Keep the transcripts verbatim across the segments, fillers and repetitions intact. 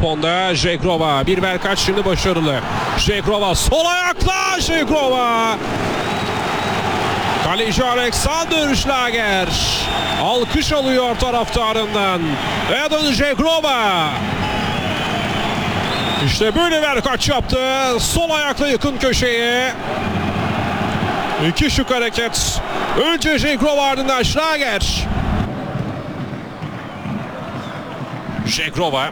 top onda. Žegrova. Bir Belkaç şimdi başarılı. Žegrova sol ayakla. Žegrova. Kaleci Alexander Schlager. Alkış alıyor taraftarından. Eden Žegrova. İşte böyle Belkaç yaptı. Sol ayakla yakın köşeye. İki şık hareket. Önce Žegrova, ardından Schlager. Žegrova.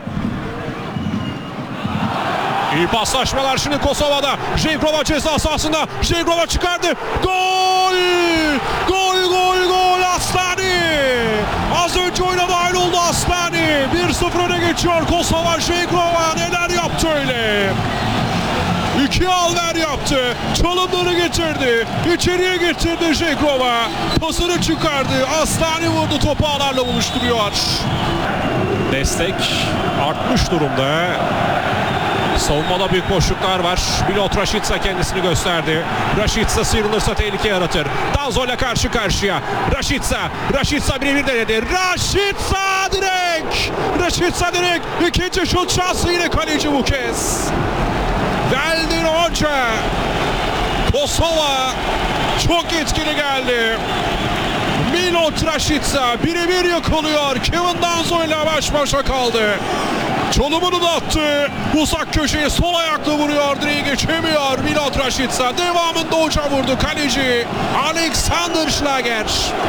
İyi paslaşmalar şimdi Kosova'da. Žegrova ceza sahasında. Žegrova çıkardı. Gol! Gol, gol, gol! Aslani! Az önce oyuna dahil oldu Aslani. bir sıfır öne geçiyor Kosova. Žegrova neler yaptı öyle? İki alver yaptı. Çalımları getirdi. İçeriye getirdi Žegrova. Pasını çıkardı. Aslani vurdu. Topu ağlarla buluşturuyor. Destek artmış durumda. Savunmada büyük boşluklar var. Milot Rashica kendisini gösterdi. Rashica sıyrılırsa tehlike yaratır. Danzo ile karşı karşıya. Rashica. Rashica birebir denedi. Rashica direkt. Rashica direkt. İkinci şut şansı yine kaleci bu kez. Veldin Hoca. Kosova çok etkili geldi. Milot Rashica birebir yakalıyor. Kevin Danzo ile baş başa kaldı. Çalımını da attı. Uzak köşeye sol ayakla vuruyor. Direği geçemiyor Milot Rashica. Devamında Hoca vurdu. Kaleci Alexander Schlager.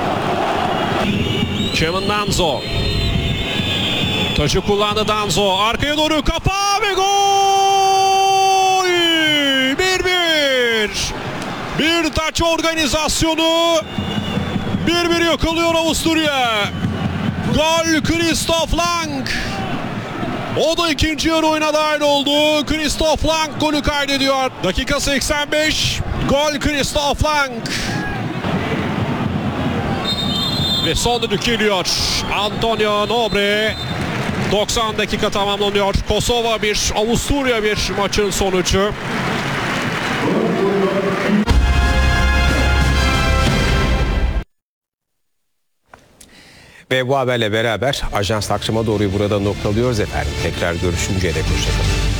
Kevin Danzo. Taşı kullandı Danzo. Arkaya doğru kafa ve gol! bir bir. Bir taç organizasyonu. bir bir yakalıyor Avusturya. Gol Christoph Lang. O da ikinci yarı oyuna dahil oldu. Christoph Lang golü kaydediyor. Dakika seksen beş. Gol Christoph Lang. Ve son düdük geliyor. Antonio Nobre. doksan dakika tamamlanıyor. Kosova bir, Avusturya bir maçın sonucu. Ve bu haberle beraber Ajans akşama doğruyu burada noktalıyoruz efendim. Tekrar görüşünceye dek hoşçakalın.